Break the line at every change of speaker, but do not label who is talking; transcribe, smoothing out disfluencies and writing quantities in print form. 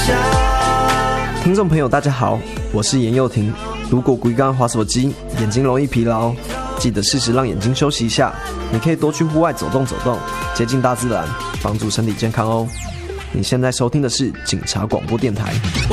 下。
听众朋友大家好，我是严佑廷。如果规刚滑手机，眼睛容易疲劳，记得适时让眼睛休息一下。你可以多去户外走动走动，接近大自然，帮助身体健康哦。你现在收听的是警察广播电台。